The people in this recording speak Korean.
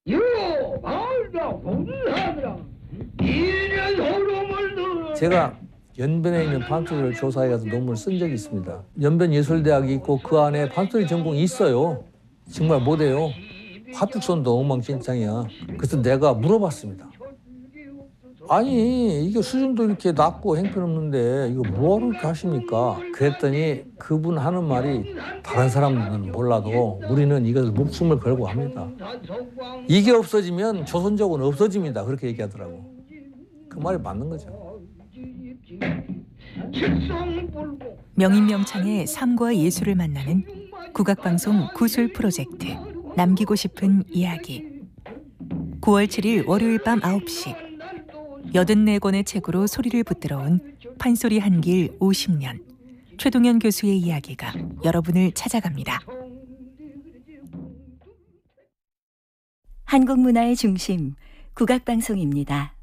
제가 연변에 있는 판소리를 조사해서 논문을 쓴 적이 있습니다. 연변예술대학이 있고 그 안에 판소리 전공이 있어요. 정말 못해요. 화축선도 엉망진창이야. 그래서 내가 물어봤습니다. 아니 이게 수준도 이렇게 낮고 형편없는데 이거 뭐하러 이렇게 하십니까? 그랬더니 그분 하는 말이 다른 사람들은 몰라도 우리는 이것을 목숨을 걸고 합니다. 이게 없어지면 조선족은 없어집니다. 그렇게 얘기하더라고. 그 말이 맞는 거죠. 명인명창의 삶과 예술을 만나는 국악방송 구술 프로젝트 남기고 싶은 이야기. 9월 7일 월요일 밤 9시 84권의 책으로 소리를 붙들어온 판소리 한 길 50년 최동현 교수의 이야기가 여러분을 찾아갑니다. 한국 문화의 중심 국악방송입니다.